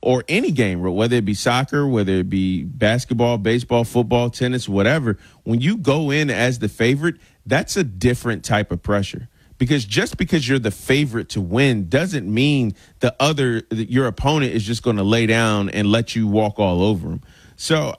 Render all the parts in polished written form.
or any game, whether it be soccer, whether it be basketball, baseball, football, tennis, whatever, when you go in as the favorite, that's a different type of pressure. Because just because you're the favorite to win doesn't mean your opponent is just going to lay down and let you walk all over them. So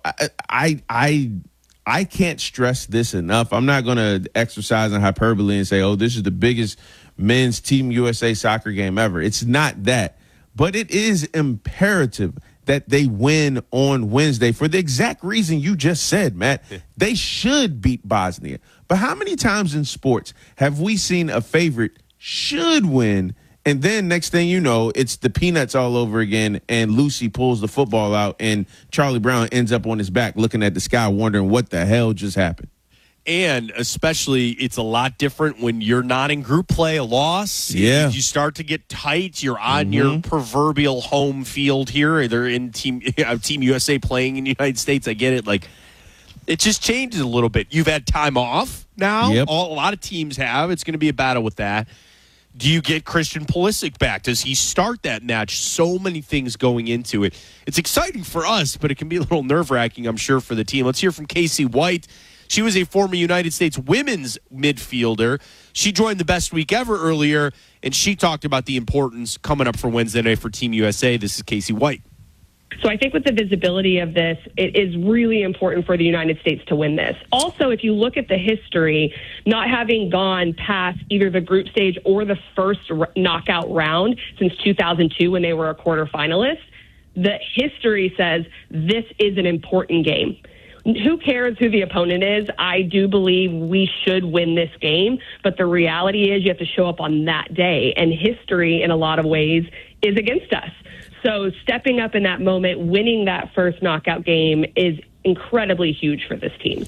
I can't stress this enough. I'm not going to exercise in hyperbole and say, oh, this is the biggest men's Team USA soccer game ever. It's not that. But it is imperative that they win on Wednesday for the exact reason you just said, Matt. They should beat Bosnia. But how many times in sports have we seen a favorite should win, and then next thing you know, it's the Peanuts all over again, and Lucy pulls the football out, and Charlie Brown ends up on his back looking at the sky wondering what the hell just happened? And especially, it's a lot different when you're not in group play, a loss. Yeah. You start to get tight. You're on your proverbial home field here. They're in Team USA playing in the United States. I get it. Like, it just changes a little bit. You've had time off now. Yep. A lot of teams have. It's going to be a battle with that. Do you get Christian Pulisic back? Does he start that match? So many things going into it. It's exciting for us, but it can be a little nerve-wracking, I'm sure, for the team. Let's hear from Casey White. She was a former United States women's midfielder. She joined the Best Week Ever earlier, and she talked about the importance coming up for Wednesday night for Team USA. This is Casey White. So I think with the visibility of this, it is really important for the United States to win this. Also, if you look at the history, not having gone past either the group stage or the first knockout round since 2002 when they were a quarterfinalist, the history says this is an important game. Who cares who the opponent is? I do believe we should win this game, but the reality is you have to show up on that day, and history in a lot of ways is against us. So stepping up in that moment, winning that first knockout game is incredibly huge for this team.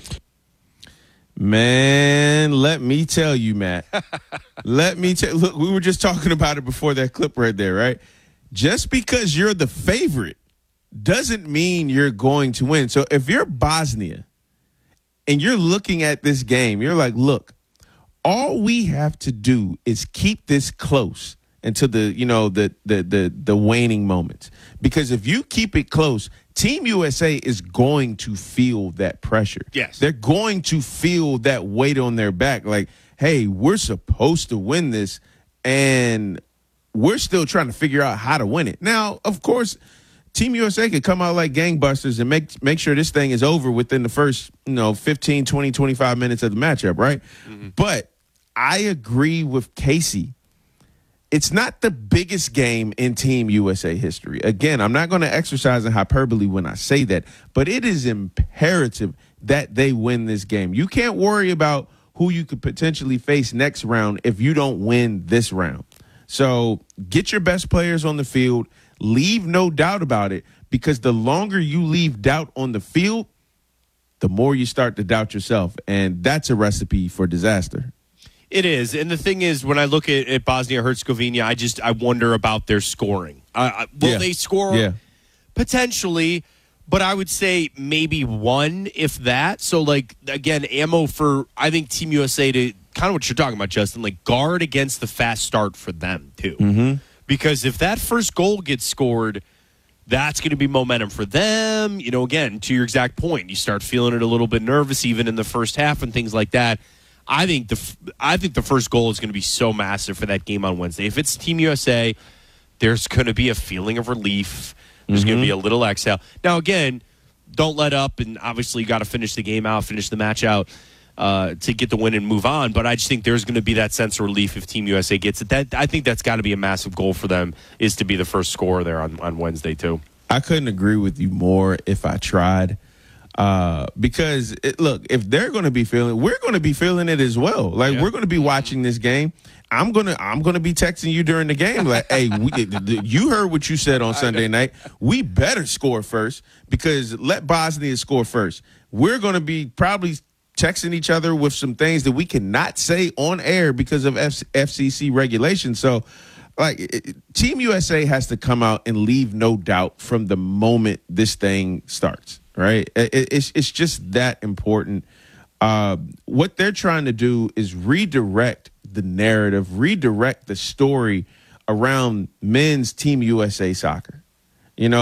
Man, let me tell you, Matt. Look, we were just talking about it before that clip right there, right? Just because you're the favorite doesn't mean you're going to win. So if you're Bosnia and you're looking at this game, you're like, look, all we have to do is keep this close until the waning moments. Because if you keep it close, Team USA is going to feel that pressure. Yes. They're going to feel that weight on their back. Like, hey, we're supposed to win this, and we're still trying to figure out how to win it. Now, of course, Team USA could come out like gangbusters and make sure this thing is over within the first 15, 20, 25 minutes of the matchup, right? Mm-hmm. But I agree with Casey. It's not the biggest game in Team USA history. Again, I'm not going to exercise in hyperbole when I say that, but it is imperative that they win this game. You can't worry about who you could potentially face next round if you don't win this round. So get your best players on the field. Leave no doubt about it, because the longer you leave doubt on the field, the more you start to doubt yourself, and that's a recipe for disaster. It is, and the thing is, when I look at Bosnia-Herzegovina, I wonder about their scoring. Will they score? Yeah. Potentially, but I would say maybe one, if that. So, again, ammo for, I think, Team USA to kind of what you're talking about, Justin, guard against the fast start for them, too. Mm-hmm. Because if that first goal gets scored, that's going to be momentum for them. Again, to your exact point, you start feeling it a little bit nervous even in the first half and things like that. I think the first goal is going to be so massive for that game on Wednesday. If it's Team USA, there's going to be a feeling of relief. There's going to be a little exhale. Now, again, don't let up, and obviously you got to finish the game out, finish the match out to get the win and move on. But I just think there's going to be that sense of relief if Team USA gets it. I think that's got to be a massive goal for them, is to be the first scorer there on Wednesday too. I couldn't agree with you more if I tried. Because look, if they're going to be feeling, we're going to be feeling it as well. We're going to be watching this game. I'm gonna be texting you during the game. Hey, you heard what you said on Sunday night. We better score first, because let Bosnia score first. We're going to be probably texting each other with some things that we cannot say on air because of FCC regulations. So, Team USA has to come out and leave no doubt from the moment this thing starts. Right? It's just that important. What they're trying to do is redirect the narrative, redirect the story around men's Team USA soccer.